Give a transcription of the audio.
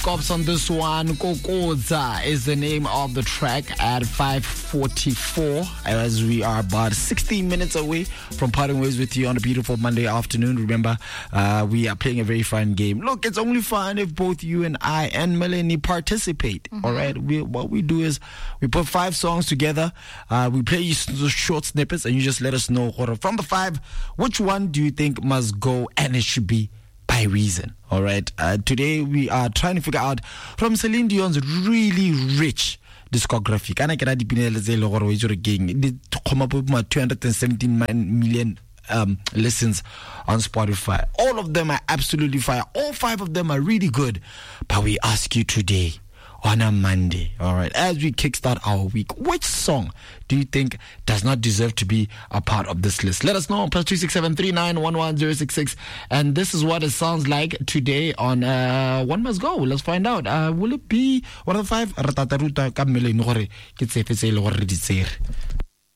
Cops on this one. Kokoza is the name of the track at 5:44, as we are about 16 minutes away from parting ways with you on a beautiful Monday afternoon. Remember, we are playing a very fun game. Look, it's only fun if both you and I and Melanie participate. All right, what we do is we put 5 songs together. We play you short snippets, and you just let us know from the 5, which one do you think must go, and it should be by reason. All right. Today we are trying to figure out from Celine Dion's really rich discography. Can I get a dipinele tse le gore o itse re keng? Di come up with 217 million listens on Spotify. All of them are absolutely fire. All 5 of them are really good. But we ask you today, on a Monday, all right, as we kickstart our week, which song do you think does not deserve to be a part of this list? Let us know. +267 3911 and this is what it sounds like today on One Must Go. Let's find out. Will it be one of the 5?